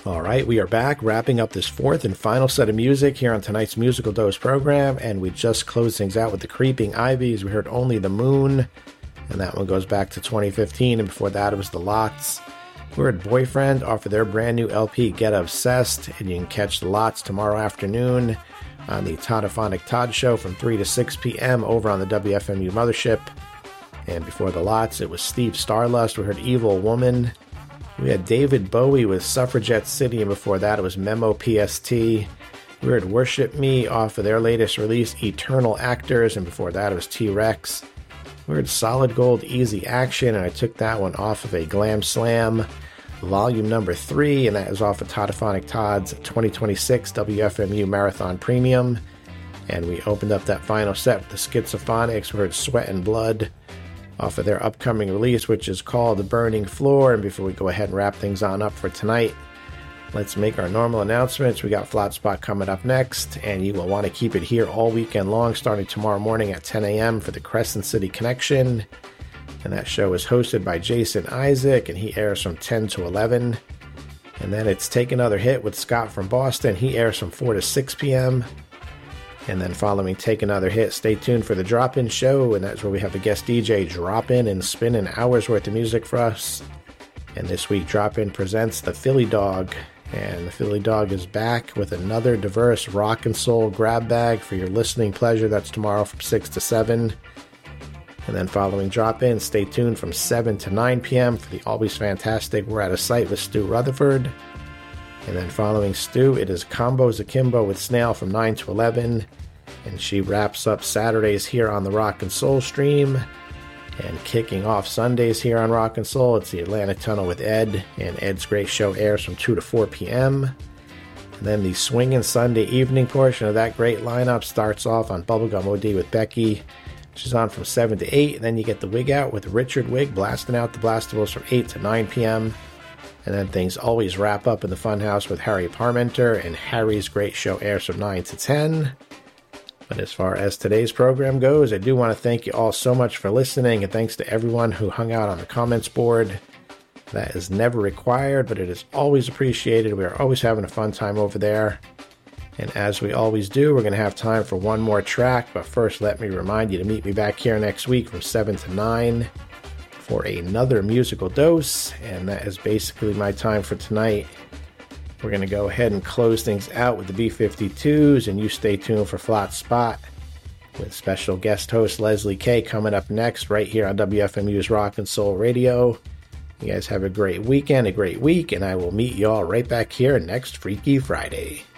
All right, we are back wrapping up this fourth and final set of music here on tonight's Musical Dose program, and we just closed things out with the Creeping Ivies. We heard Only the Moon, and that one goes back to 2015, and before that it was the Lots. We heard Boyfriend off of their brand new LP, Get Obsessed, and you can catch the Lots tomorrow afternoon on the Toddophonic Todd Show from 3 to 6 p.m. over on the WFMU Mothership. And before the Lots, it was Steve Starlust. We heard Evil Woman. We had David Bowie with Suffragette City, and before that it was Memo PST. We heard Worship Me off of their latest release, Eternal Actors, and before that it was T-Rex. We heard Solid Gold Easy Action, and I took that one off of a Glam Slam Volume number 3, and that is off of Toddophonic Todd's 2026 WFMU Marathon Premium. And we opened up that final set with the Schizophonics. We heard Sweat and Blood off of their upcoming release, which is called The Burning Floor. And before we go ahead and wrap things on up for tonight, let's make our normal announcements. We got Flat Spot coming up next, and you will want to keep it here all weekend long, starting tomorrow morning at 10 a.m. for the Crescent City Connection. And that show is hosted by Jason Isaac, and he airs from 10 to 11. And then it's Take Another Hit with Scott from Boston. He airs from 4 to 6 p.m. And then following Take Another Hit, stay tuned for the Drop-In Show, and that's where we have a guest DJ drop in and spin an hour's worth of music for us. And this week, Drop-In presents the Philly Dog. And the Philly Dog is back with another diverse rock and soul grab bag for your listening pleasure. That's tomorrow from 6 to 7. And then following Drop-In, stay tuned from 7 to 9 p.m. for the always fantastic We're Out of Sight with Stu Rutherford. And then following Stu, it is Combos Akimbo with Snail from 9 to 11. And she wraps up Saturdays here on the Rock and Soul stream. And kicking off Sundays here on Rock and Soul, it's the Atlantic Tunnel with Ed. And Ed's Great Show airs from 2 to 4 p.m. And then the swinging Sunday evening portion of that great lineup starts off on Bubblegum OD with Becky. She's on from 7 to 8. And then you get the Wig Out with Richard Wig blasting out the Blastables from 8 to 9 p.m. And then things always wrap up in the Funhouse with Harry Parmenter, and Harry's Great Show airs from 9 to 10. But as far as today's program goes, I do want to thank you all so much for listening, and thanks to everyone who hung out on the comments board. That is never required, but it is always appreciated. We are always having a fun time over there. And as we always do, we're going to have time for one more track, but first let me remind you to meet me back here next week from 7 to 9 for another musical dose, and that is basically my time for tonight. We're going to go ahead and close things out with the B-52s, and you stay tuned for Flat Spot with special guest host Leslie K coming up next right here on WFMU's Rock and Soul Radio. You guys have a great weekend, a great week, and I will meet you all right back here next Freaky Friday.